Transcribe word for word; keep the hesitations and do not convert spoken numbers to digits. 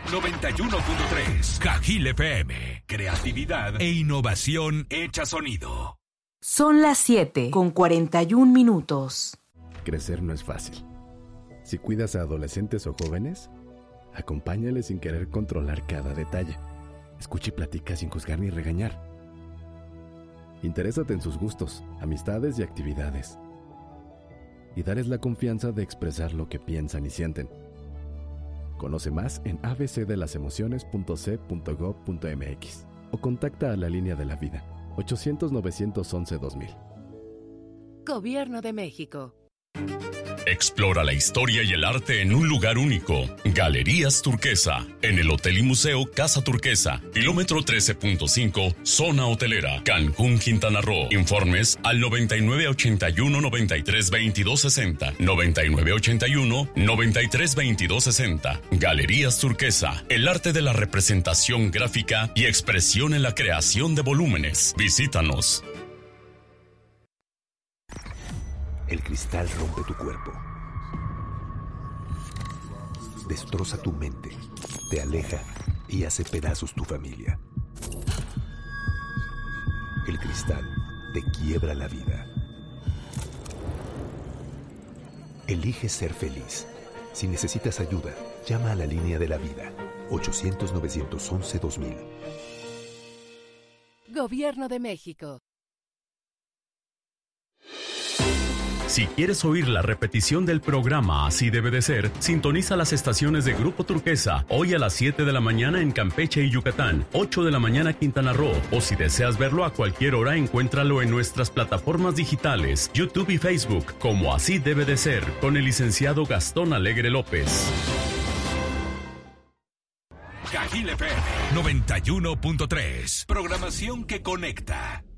noventa y uno punto tres. Cajil F M. Creatividad e innovación hecha sonido. Son las siete con cuarenta y un minutos. Crecer no es fácil. Si cuidas a adolescentes o jóvenes, acompáñales sin querer controlar cada detalle. Escucha y platica sin juzgar ni regañar. Interésate en sus gustos, amistades y actividades. Y darles la confianza de expresar lo que piensan y sienten. Conoce más en a b c de las emociones punto c punto gov punto m x o contacta a la línea de la vida ochocientos, novecientos once, dos mil. Gobierno de México. Explora la historia y el arte en un lugar único. Galerías Turquesa, en el Hotel y Museo Casa Turquesa, kilómetro trece punto cinco, zona hotelera, Cancún, Quintana Roo. Informes al noventa y nueve ochenta y uno, noventa y tres veintidós sesenta, noventa y nueve ochenta y uno, noventa y tres veintidós sesenta. Galerías Turquesa, el arte de la representación gráfica y expresión en la creación de volúmenes. Visítanos. El cristal rompe tu cuerpo, destroza tu mente, te aleja y hace pedazos tu familia. El cristal te quiebra la vida. Elige ser feliz. Si necesitas ayuda, llama a la línea de la vida, ochocientos, novecientos once, dos mil. Gobierno de México. Si quieres oír la repetición del programa Así Debe de Ser, sintoniza las estaciones de Grupo Turquesa, hoy a las siete de la mañana en Campeche y Yucatán, ocho de la mañana Quintana Roo, o si deseas verlo a cualquier hora, encuéntralo en nuestras plataformas digitales, YouTube y Facebook, como Así Debe de Ser, con el licenciado Gastón Alegre López. Cajil F M noventa y uno punto tres. Programación que conecta.